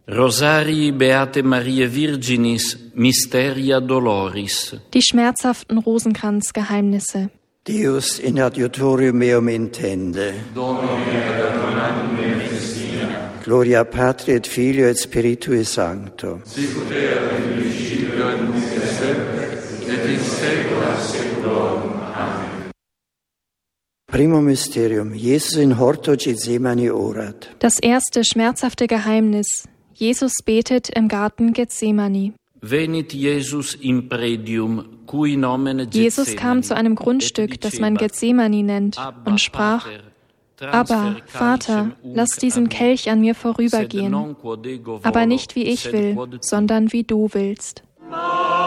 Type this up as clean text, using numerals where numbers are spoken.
Rosarii Beate Mariae Virginis, Mysteria Doloris. Die schmerzhaften Rosenkranzgeheimnisse. Deus in adiutorium meum intende. Domine ad adonam me festina. Gloria Patri et Filio et Spiritui Sancto. Sicut erat in principio et nunc et semper, et in saecula saeculorum. Amen. Primo Mysterium. Jesus in horto Gethsemane orat. Das erste schmerzhafte Geheimnis. Jesus betet im Garten Gethsemane. Venit Jesus in predium, cui nomen Gethsemane. Jesus kam zu einem Grundstück, das man Gethsemane nennt, und sprach: Aber, Vater, lass diesen Kelch an mir vorübergehen, aber nicht wie ich will, sondern wie du willst.